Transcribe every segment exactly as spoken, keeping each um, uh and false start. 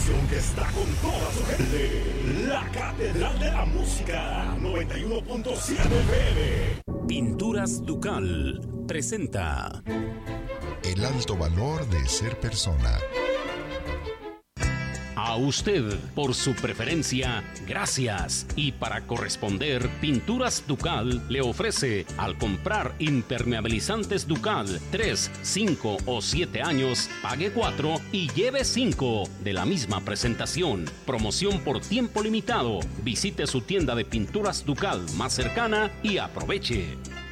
estación que está con toda su gente. La Catedral de la Música, noventa y uno punto siete F M. Pinturas Ducal presenta el alto valor de ser persona. A usted, por su preferencia, gracias. Y para corresponder, Pinturas Ducal le ofrece, al comprar impermeabilizantes Ducal tres, cinco o siete años, pague cuatro y lleve cinco de la misma presentación. Promoción por tiempo limitado. Visite su tienda de Pinturas Ducal más cercana y aproveche.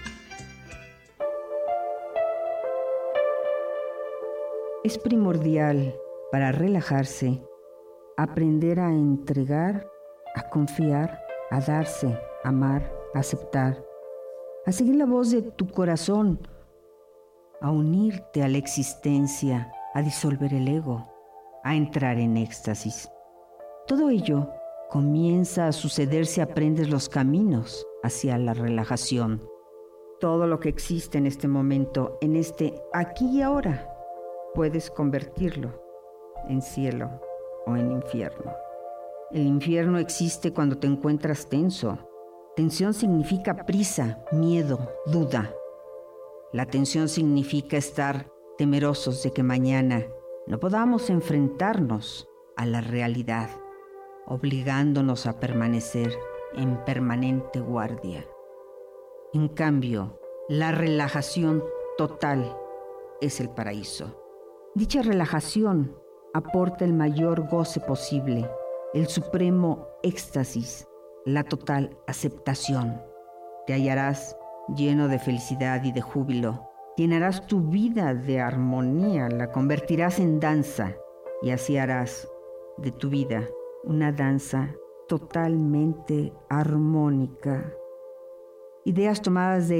Es primordial para relajarse aprender a entregar, a confiar, a darse, a amar, a aceptar, a seguir la voz de tu corazón, a unirte a la existencia, a disolver el ego, a entrar en éxtasis. Todo ello comienza a suceder si aprendes los caminos hacia la relajación. Todo lo que existe en este momento, en este aquí y ahora, puedes convertirlo en cielo o en infierno. El infierno existe cuando te encuentras tenso. Tensión significa prisa, miedo, duda. La tensión significa estar temerosos de que mañana no podamos enfrentarnos a la realidad, obligándonos a permanecer en permanente guardia. En cambio, la relajación total es el paraíso. Dicha relajación aporta el mayor goce posible, el supremo éxtasis, la total aceptación. Te hallarás lleno de felicidad y de júbilo. Llenarás tu vida de armonía, la convertirás en danza y así harás de tu vida una danza totalmente armónica. Ideas tomadas de